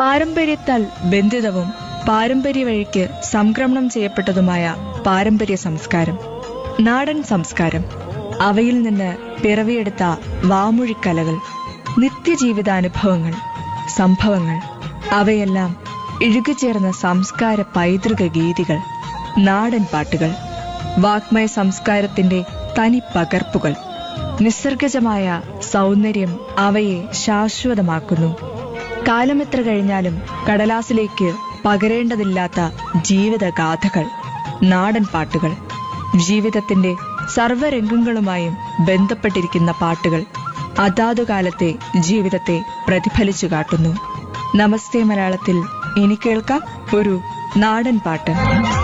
പാരമ്പര്യത്താൽ ബന്ധിതവും പാരമ്പര്യ വഴിക്ക് സംക്രമണം ചെയ്യപ്പെട്ടതുമായ പാരമ്പര്യ സംസ്കാരം, നാടൻ സംസ്കാരം, അവയിൽ നിന്ന് പിറവിയെടുത്ത വാമൊഴിക്കലകൾ, നിത്യജീവിതാനുഭവങ്ങൾ, സംഭവങ്ങൾ, അവയെല്ലാം ഇഴുകിച്ചേർന്ന സംസ്കാര പൈതൃക ഗീതികൾ, നാടൻ പാട്ടുകൾ, വാഗ്മയ സംസ്കാരത്തിന്റെ തനി പകർപ്പുകൾ. നിസ്സർഗജമായ സൗന്ദര്യം അവയെ ശാശ്വതമാക്കുന്നു. കാലമെത്ര കഴിഞ്ഞാലും കടലാസിലേക്ക് പകരേണ്ടതില്ലാത്ത ജീവിതഗാഥകൾ, നാടൻ പാട്ടുകൾ. ജീവിതത്തിന്റെ സർവ്വരംഗങ്ങളുമായും ബന്ധപ്പെട്ടിരിക്കുന്ന പാട്ടുകൾ അതാതുകാലത്തെ ജീവിതത്തെ പ്രതിഫലിച്ചു കാട്ടുന്നു. നമസ്തേ മലയാളത്തിൽ ഇനി കേൾക്കാം ഒരു നാടൻ പാട്ട്.